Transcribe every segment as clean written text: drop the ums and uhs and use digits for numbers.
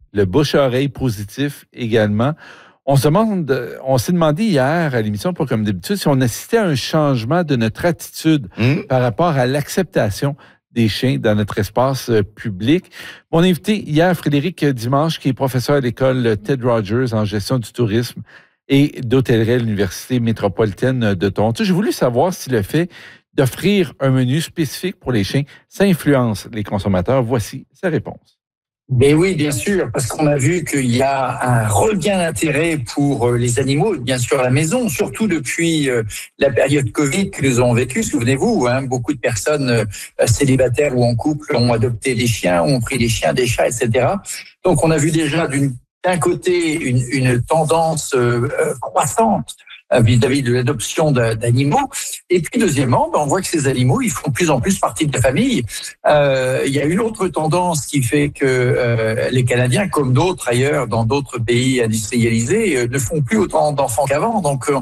le bouche-à-oreille positif également. On s'est demandé hier à l'émission, pas comme d'habitude, si on assistait à un changement de notre attitude par rapport à l'acceptation des chiens dans notre espace public. Mon invité hier, Frédéric Dimanche, qui est professeur à l'école Ted Rogers en gestion du tourisme et d'hôtellerie à l'Université métropolitaine de Toronto. J'ai voulu savoir si le fait d'offrir un menu spécifique pour les chiens, ça influence les consommateurs. Voici sa réponse. Mais oui, bien sûr, parce qu'on a vu qu'il y a un regain d'intérêt pour les animaux, bien sûr à la maison, surtout depuis la période Covid que nous avons vécue. Souvenez-vous, beaucoup de personnes célibataires ou en couple ont adopté des chiens, ont pris des chiens, des chats, etc. Donc on a vu déjà d'un côté une tendance croissante vis-à-vis de l'adoption d'animaux. Et puis, deuxièmement, on voit que ces animaux, ils font de plus en plus partie de la famille. Il y a une autre tendance qui fait que les Canadiens, comme d'autres ailleurs, dans d'autres pays industrialisés, ne font plus autant d'enfants qu'avant. Donc,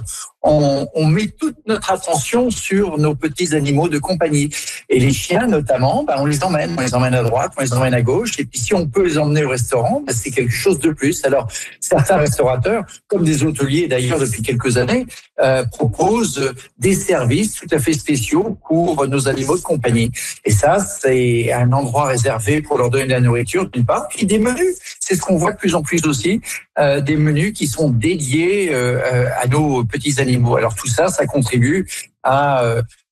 on met toute notre attention sur nos petits animaux de compagnie. Et les chiens, notamment, on les emmène à droite, on les emmène à gauche. Et puis, si on peut les emmener au restaurant, c'est quelque chose de plus. Alors, certains restaurateurs, comme des hôteliers d'ailleurs depuis quelques années, proposent des services tout à fait spéciaux pour nos animaux de compagnie. Et ça, c'est un endroit réservé pour leur donner de la nourriture, d'une part, puis des menus. C'est ce qu'on voit de plus en plus aussi, des menus qui sont dédiés à nos petits animaux. Alors tout ça, ça contribue à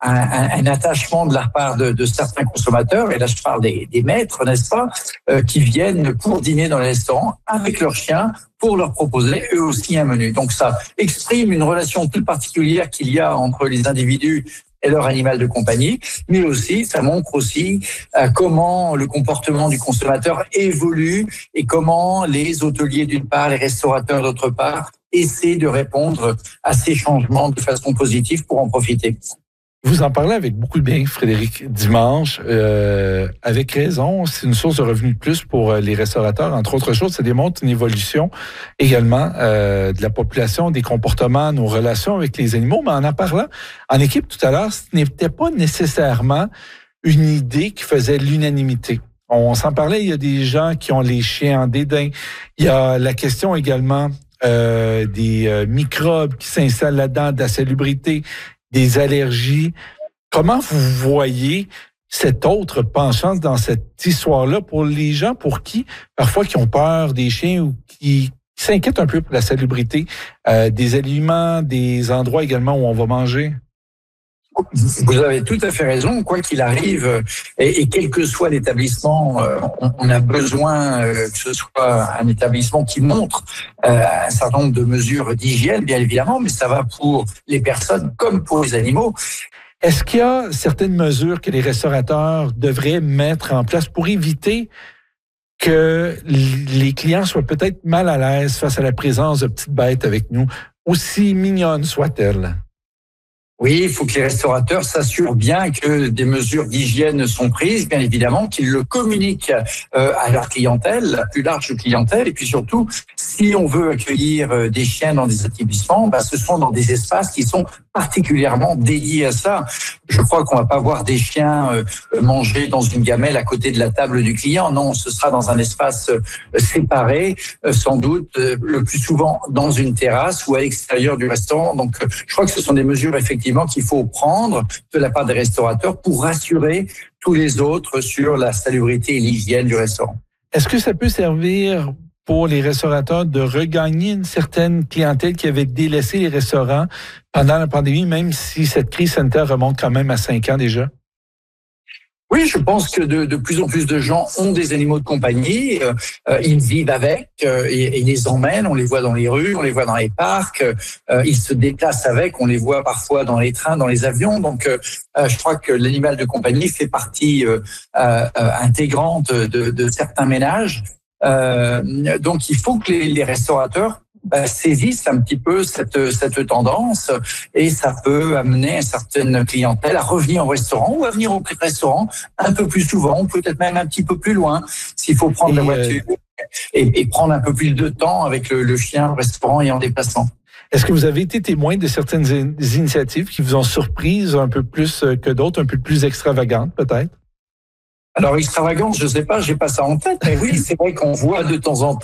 un attachement de la part de certains consommateurs, et là je parle des maîtres, n'est-ce pas, qui viennent pour dîner dans les restaurants avec leurs chiens pour leur proposer eux aussi un menu. Donc ça exprime une relation toute particulière qu'il y a entre les individus et leur animal de compagnie, mais aussi, ça montre aussi comment le comportement du consommateur évolue et comment les hôteliers d'une part, les restaurateurs d'autre part, essaient de répondre à ces changements de façon positive pour en profiter. Vous en parlez avec beaucoup de bien, Frédéric Dimanche, avec raison. C'est une source de revenus de plus pour les restaurateurs. Entre autres choses, ça démontre une évolution également de la population, des comportements, nos relations avec les animaux. Mais en parlant en équipe tout à l'heure, ce n'était pas nécessairement une idée qui faisait l'unanimité. On s'en parlait, il y a des gens qui ont les chiens en dédain. Il y a la question également des microbes qui s'installent là-dedans, de la salubrité, des allergies. Comment vous voyez cette autre penchant dans cette histoire-là pour les gens pour qui, parfois, qui ont peur des chiens ou qui s'inquiètent un peu pour la salubrité, des aliments, des endroits également où on va manger? Vous avez tout à fait raison. Quoi qu'il arrive, et quel que soit l'établissement, on a besoin que ce soit un établissement qui montre un certain nombre de mesures d'hygiène, bien évidemment, mais ça va pour les personnes comme pour les animaux. Est-ce qu'il y a certaines mesures que les restaurateurs devraient mettre en place pour éviter que les clients soient peut-être mal à l'aise face à la présence de petites bêtes avec nous, aussi mignonnes soient-elles? Oui, il faut que les restaurateurs s'assurent bien que des mesures d'hygiène sont prises, bien évidemment, qu'ils le communiquent à leur clientèle, la plus large clientèle, et puis surtout, si on veut accueillir des chiens dans des établissements, ce sont dans des espaces qui sont particulièrement dédiés à ça. Je crois qu'on va pas voir des chiens manger dans une gamelle à côté de la table du client. Non, ce sera dans un espace séparé, sans doute le plus souvent dans une terrasse ou à l'extérieur du restaurant. Donc, je crois que ce sont des mesures effectivement qu'il faut prendre de la part des restaurateurs pour rassurer tous les autres sur la salubrité et l'hygiène du restaurant. Est-ce que ça peut servir pour les restaurateurs de regagner une certaine clientèle qui avait délaissé les restaurants pendant la pandémie, même si cette crise sanitaire remonte quand même à 5 ans déjà? Oui, je pense que de plus en plus de gens ont des animaux de compagnie, ils vivent avec, et les emmènent, on les voit dans les rues, on les voit dans les parcs, ils se déplacent avec, on les voit parfois dans les trains, dans les avions. Donc, je crois que l'animal de compagnie fait partie intégrante de certains ménages. Donc, il faut que les restaurateurs saisissent un petit peu cette tendance, et ça peut amener une certaine clientèle à revenir au restaurant ou à venir au restaurant un peu plus souvent, peut-être même un petit peu plus loin, s'il faut prendre la voiture et prendre un peu plus de temps avec le chien au restaurant et en déplacement. Est-ce que vous avez été témoin de certaines initiatives qui vous ont surprise un peu plus que d'autres, un peu plus extravagantes peut-être? Alors, extravagante, je sais pas, j'ai pas ça en tête, mais oui, c'est vrai qu'on voit de temps en temps